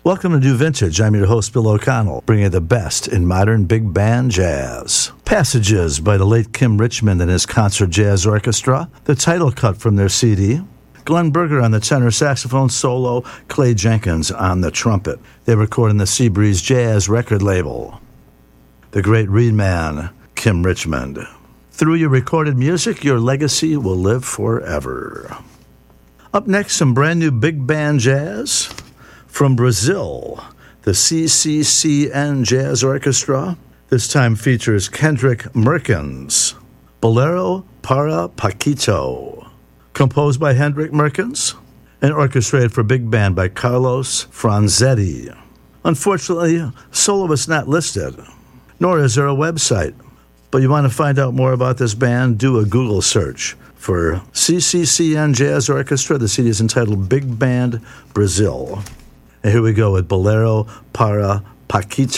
Welcome to New Vintage. I'm your host, Bill O'Connell, bringing the best in modern big band jazz. Passages by the late Kim Richmond and his Concert Jazz Orchestra, the title cut from their CD. Glenn Berger on the tenor saxophone solo, Clay Jenkins on the trumpet. They record on the Seabreeze Jazz record label. The great reed man, Kim Richmond. Through your recorded music, your legacy will live forever. Up next, some brand new big band jazz. From Brazil, the CCCN Jazz Orchestra, this time features Kendrick Merkins, Bolero para Paquito, composed by Hendrik Merkins, and orchestrated for big band by Carlos Franzetti. Unfortunately, solo is not listed, nor is there a website. But you want to find out more about this band, do a Google search for CCCN Jazz Orchestra. The CD is entitled Big Band Brazil. And here we go with Bolero para Paquito.